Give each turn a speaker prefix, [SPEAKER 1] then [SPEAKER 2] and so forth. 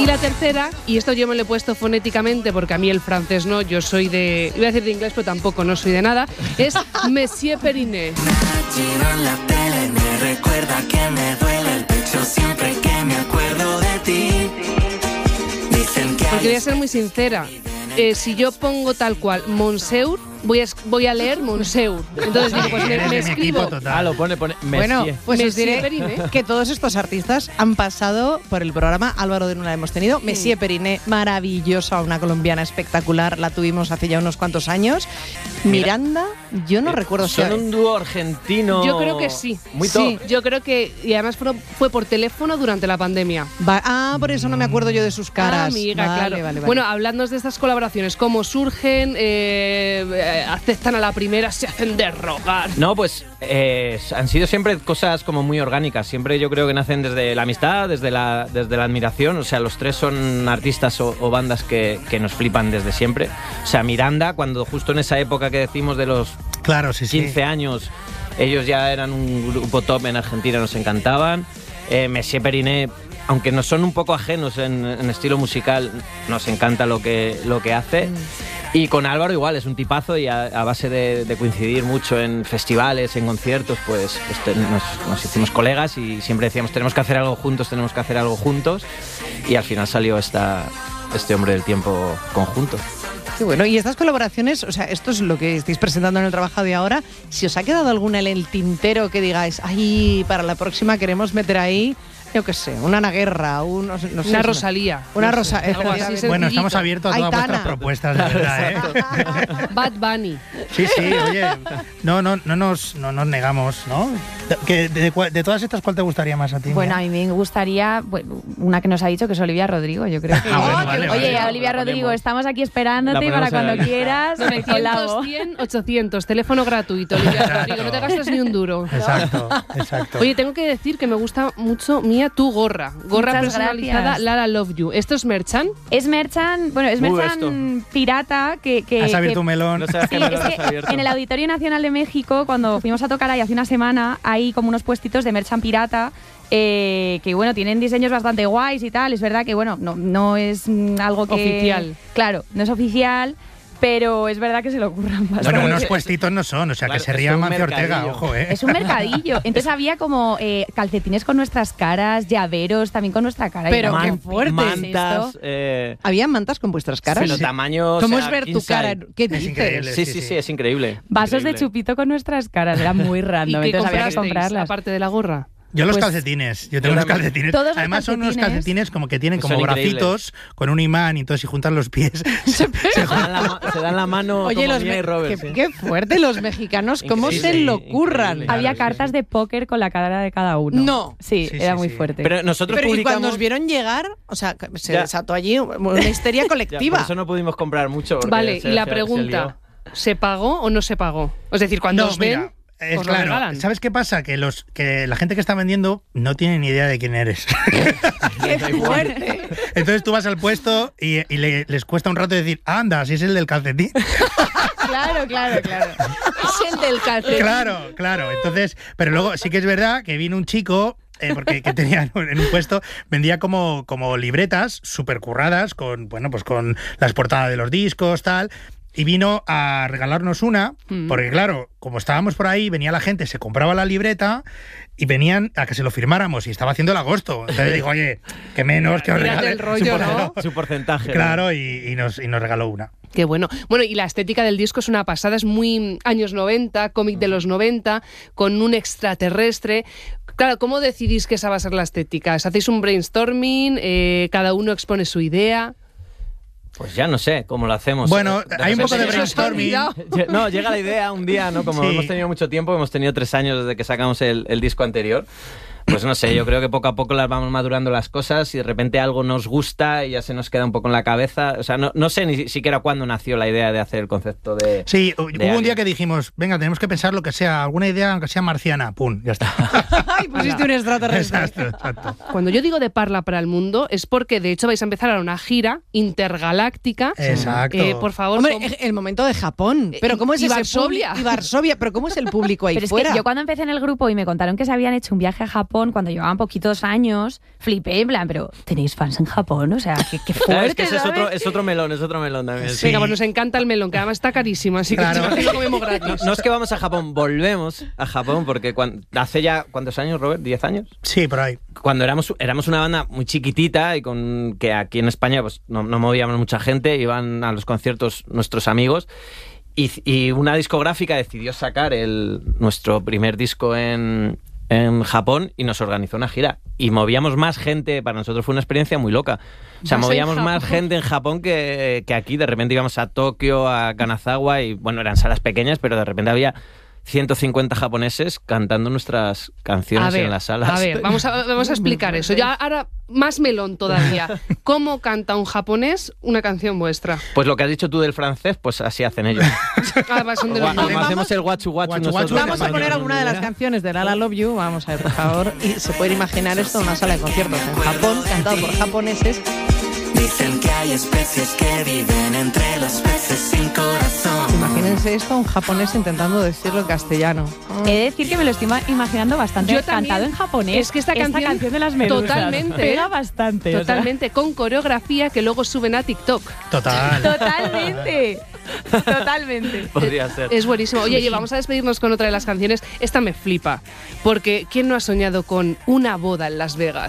[SPEAKER 1] Y la tercera, y esto yo me lo he puesto fonéticamente porque a mí el francés no, yo soy de... Iba a decir de inglés, pero tampoco, no soy de nada. Es Monsieur Periné.
[SPEAKER 2] Me recuerda que me duele el pecho siempre que me acuerdo de ti. Dicen que
[SPEAKER 1] porque voy a ser muy sincera. Si yo pongo tal cual Monsieur, voy a leer Monsieur. Entonces digo, pues me escribo.
[SPEAKER 3] Lo pone
[SPEAKER 4] Bueno, pues os diré
[SPEAKER 1] Periné.
[SPEAKER 4] que todos estos artistas han pasado por el programa. Álvaro de Luna hemos tenido. Monsieur Periné, maravillosa, una colombiana espectacular. La tuvimos hace ya unos cuantos años. Miranda, yo no recuerdo si...
[SPEAKER 3] Son un dúo argentino.
[SPEAKER 1] Yo creo que sí.
[SPEAKER 3] Muy top.
[SPEAKER 1] Sí, yo creo que... Y además fue por teléfono durante la pandemia.
[SPEAKER 4] por eso no me acuerdo yo de sus caras.
[SPEAKER 1] Amiga,
[SPEAKER 4] vale,
[SPEAKER 1] claro.
[SPEAKER 4] Vale.
[SPEAKER 1] Bueno, hablándonos de estas colaboraciones, ¿cómo surgen? ¿Aceptan a la primera? ¿Se hacen de rogar?
[SPEAKER 3] No, pues han sido siempre cosas como muy orgánicas. Siempre yo creo que nacen desde la amistad, desde la admiración. O sea, los tres son artistas o bandas que nos flipan desde siempre. O sea, Miranda, cuando justo en esa época que decimos de los 15 años, ellos ya eran un grupo top en Argentina, nos encantaban. Monsieur Periné, aunque nos son un poco ajenos en estilo musical, nos encanta lo que hace. Y con Álvaro igual, es un tipazo y a base de coincidir mucho en festivales, en conciertos, pues nos hicimos colegas y siempre decíamos tenemos que hacer algo juntos y al final salió este Hombre del Tiempo conjunto.
[SPEAKER 4] Qué bueno, y estas colaboraciones, o sea, esto es lo que estáis presentando en el trabajo de ahora. Si os ha quedado alguna en el tintero que digáis, para la próxima queremos meter ahí, yo qué sé, una Ana Guerra, no sé,
[SPEAKER 1] una Rosalía.
[SPEAKER 4] Una Rosalía.
[SPEAKER 5] Bueno, estamos abiertos a todas vuestras propuestas, de verdad, ¿eh?
[SPEAKER 1] Bad Bunny.
[SPEAKER 5] Sí, oye, no nos negamos, ¿no? De todas estas, ¿cuál te gustaría más a ti?
[SPEAKER 6] Bueno, a mí me gustaría una que nos ha dicho, que es Olivia Rodrigo, yo creo que... Oye, Olivia Rodrigo, estamos aquí esperándote para cuando quieras.
[SPEAKER 1] 900, 100, 800, teléfono gratuito, Olivia Rodrigo, no te gastas ni un duro.
[SPEAKER 5] Exacto.
[SPEAKER 1] Oye, tengo que decir que me gusta mucho, Mía, tu gorra personalizada, gracias. Lara Love You. ¿Esto es merchan?
[SPEAKER 6] Es merchan, pirata que
[SPEAKER 5] has abierto un melón.
[SPEAKER 3] No sabes
[SPEAKER 6] sí, es que en el Auditorio Nacional de México, cuando fuimos a tocar ahí hace una semana, hay como unos puestitos de merchan pirata que bueno, tienen diseños bastante guays y tal. Es verdad que bueno, no es algo que...
[SPEAKER 1] Oficial.
[SPEAKER 6] Claro, no es oficial. Pero es verdad que se lo ocurran bastante.
[SPEAKER 5] Bueno, unos puestitos no son, o sea,
[SPEAKER 3] claro,
[SPEAKER 5] que se ría Mancio Ortega, ojo, ¿eh?
[SPEAKER 6] Es un mercadillo. Entonces había como calcetines con nuestras caras, llaveros también con nuestra cara.
[SPEAKER 4] Pero qué fuerte.
[SPEAKER 3] Mantas.
[SPEAKER 4] ¿Había mantas con vuestras caras?
[SPEAKER 3] Pero tamaños.
[SPEAKER 4] ¿Cómo es ver tu cara? ¿Qué dices?
[SPEAKER 5] Increíble,
[SPEAKER 3] Sí, es increíble.
[SPEAKER 6] Vasos de chupito con nuestras caras, era muy random.
[SPEAKER 1] ¿Y qué
[SPEAKER 6] entonces había que
[SPEAKER 1] comprasteis,
[SPEAKER 6] comprarlas.
[SPEAKER 1] aparte de la gorra?
[SPEAKER 5] Yo los calcetines, yo tengo unos calcetines. Además son unos calcetines como que tienen como bracitos con un imán y entonces si juntan los pies
[SPEAKER 3] se dan la mano.
[SPEAKER 4] Oye,
[SPEAKER 3] como Mía y Robert,
[SPEAKER 4] qué fuerte los mexicanos, cómo se lo curran.
[SPEAKER 3] Increíble.
[SPEAKER 6] Había cartas de póker con la cara de cada uno.
[SPEAKER 4] No.
[SPEAKER 6] Sí, era muy fuerte.
[SPEAKER 3] Pero nosotros
[SPEAKER 4] y
[SPEAKER 3] publicamos...
[SPEAKER 4] cuando nos vieron llegar, o sea, se desató allí una histeria colectiva.
[SPEAKER 3] Por eso no pudimos comprar mucho.
[SPEAKER 1] Vale, y la pregunta, ¿se pagó o no se pagó? Es decir, cuando os ven...
[SPEAKER 5] Es
[SPEAKER 1] os lo
[SPEAKER 5] claro,
[SPEAKER 1] regalan.
[SPEAKER 5] ¿Sabes qué pasa? Que la gente que está vendiendo no tiene ni idea de quién eres.
[SPEAKER 4] ¡Qué fuerte!
[SPEAKER 5] Entonces tú vas al puesto y les cuesta un rato decir, anda, si es el del calcetín.
[SPEAKER 6] Claro.
[SPEAKER 1] Es el del calcetín.
[SPEAKER 5] Claro. Entonces, pero luego sí que es verdad que vino un chico... porque que tenía en un puesto, vendía como libretas súper curradas con las portadas de los discos, tal... Y vino a regalarnos una, porque claro, como estábamos por ahí, venía la gente, se compraba la libreta y venían a que se lo firmáramos y estaba haciendo el agosto. Entonces digo, oye, que menos que os regale
[SPEAKER 1] el rollo, ¿no?
[SPEAKER 3] Su porcentaje.
[SPEAKER 5] Claro, y nos regaló una.
[SPEAKER 1] Qué bueno. Bueno, y la estética del disco es una pasada, es muy años 90, cómic de los 90, con un extraterrestre. Claro, ¿cómo decidís que esa va a ser la estética? ¿Hacéis un brainstorming? ¿Cada uno expone su idea?
[SPEAKER 3] Pues ya no sé cómo lo hacemos.
[SPEAKER 5] Bueno, hay un poco de brainstorming.
[SPEAKER 3] No, llega la idea un día, ¿no? Como hemos tenido mucho tiempo, hemos tenido 3 años desde que sacamos el disco anterior. Pues no sé, yo creo que poco a poco las vamos madurando las cosas y de repente algo nos gusta y ya se nos queda un poco en la cabeza. O sea, no sé ni siquiera cuándo nació la idea de hacer el concepto de...
[SPEAKER 5] Sí, hubo un día que dijimos, venga, tenemos que pensar lo que sea, alguna idea aunque sea marciana, pum, ya está.
[SPEAKER 4] ¡Ay, pusiste un extraterrestre!
[SPEAKER 5] Exacto.
[SPEAKER 1] Cuando yo digo de Parla para el mundo es porque de hecho vais a empezar a una gira intergaláctica.
[SPEAKER 5] Exacto.
[SPEAKER 1] Por favor.
[SPEAKER 4] Hombre, el momento de Japón. Pero ¿cómo es
[SPEAKER 1] y
[SPEAKER 4] ese
[SPEAKER 1] Varsovia.
[SPEAKER 4] Y Varsovia, pero ¿cómo es el público ahí
[SPEAKER 6] Pero
[SPEAKER 4] fuera?
[SPEAKER 6] es que yo cuando empecé en el grupo y me contaron que se habían hecho un viaje a Japón, Japón, cuando llevaban poquitos años, flipé, en plan, pero ¿tenéis fans en Japón? O sea, qué
[SPEAKER 3] Claro,
[SPEAKER 6] fuerte,
[SPEAKER 3] es que ese
[SPEAKER 6] ¿sabes?
[SPEAKER 3] es otro melón también.
[SPEAKER 5] Sí.
[SPEAKER 1] Venga, pues nos encanta el melón, que además está carísimo, así que
[SPEAKER 5] Claro.
[SPEAKER 1] lo comemos gratis.
[SPEAKER 3] No es que vamos a Japón, volvemos a Japón, porque hace ya, ¿cuántos años, Robert? ¿10 años?
[SPEAKER 5] Sí, por ahí.
[SPEAKER 3] Cuando éramos una banda muy chiquitita y con que aquí en España pues no movíamos mucha gente, iban a los conciertos nuestros amigos y una discográfica decidió sacar nuestro primer disco en Japón y nos organizó una gira. Y movíamos más gente, para nosotros fue una experiencia muy loca. O sea,
[SPEAKER 1] ¿Vas en
[SPEAKER 3] movíamos más
[SPEAKER 1] Japón?
[SPEAKER 3] gente en Japón que aquí. De repente íbamos a Tokio, a Kanazawa y bueno, eran salas pequeñas, pero de repente había 150 japoneses cantando nuestras canciones en las salas.
[SPEAKER 1] A ver, vamos a explicar eso. Ya ahora más melón todavía. ¿Cómo canta un japonés una canción vuestra?
[SPEAKER 3] Pues lo que has dicho tú del francés, pues así hacen ellos.
[SPEAKER 1] Además son de los
[SPEAKER 3] Como
[SPEAKER 1] mismos.
[SPEAKER 3] hacemos el guachu guachu
[SPEAKER 5] Guachu,
[SPEAKER 3] nosotros.
[SPEAKER 5] guachu,
[SPEAKER 4] Vamos a poner alguna de las canciones de Lala Love You, vamos a ver, por favor, y se puede imaginar esto en una sala de conciertos en Japón, cantado por japoneses.
[SPEAKER 2] Dicen que hay especies que viven entre los peces sin corazón.
[SPEAKER 4] Imagínense esto, un japonés intentando decirlo en castellano.
[SPEAKER 6] He de decir que me lo estoy imaginando bastante
[SPEAKER 1] Yo también.
[SPEAKER 6] cantado en japonés.
[SPEAKER 1] Es que esta canción
[SPEAKER 6] de las medusas
[SPEAKER 1] totalmente,
[SPEAKER 6] pega bastante. o sea.
[SPEAKER 1] Totalmente, con coreografía que luego suben a TikTok.
[SPEAKER 5] Total.
[SPEAKER 6] Totalmente. Totalmente.
[SPEAKER 3] Podría ser.
[SPEAKER 1] Es buenísimo. Oye, vamos a despedirnos con otra de las canciones. Esta me flipa, porque ¿quién no ha soñado con una boda en Las Vegas?